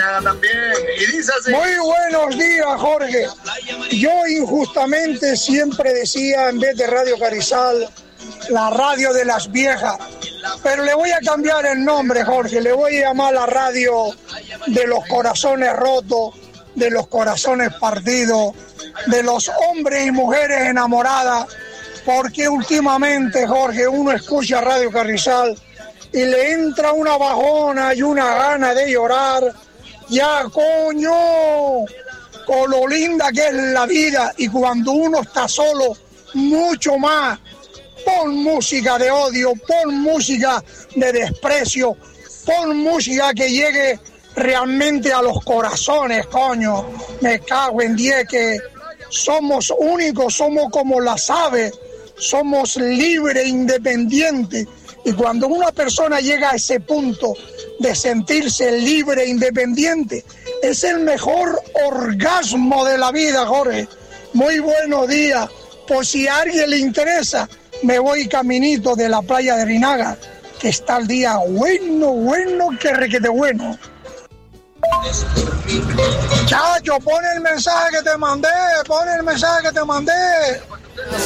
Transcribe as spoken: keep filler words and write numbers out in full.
Rinaga también. Y dice así. Muy buenos días, Jorge. Yo injustamente siempre decía, en vez de Radio Carrizal, la radio de las viejas. Pero le voy a cambiar el nombre, Jorge. Le voy a llamar la radio de los corazones rotos, de los corazones partidos, de los hombres y mujeres enamoradas. Porque últimamente, Jorge, uno escucha Radio Carrizal y le entra una bajona y una gana de llorar. Ya, coño, con lo linda que es la vida, y cuando uno está solo, mucho más. Pon música de odio, pon música de desprecio, pon música que llegue realmente a los corazones, coño. Me cago en diez, que somos únicos, somos como las aves, somos libres, independientes. Y cuando una persona llega a ese punto de sentirse libre e independiente, es el mejor orgasmo de la vida, Jorge. Muy buenos días. Por si a alguien le interesa, me voy caminito de la playa de Rinaga, que está el día bueno, bueno, que requete bueno. Chacho, pon el mensaje que te mandé, pon el mensaje que te mandé.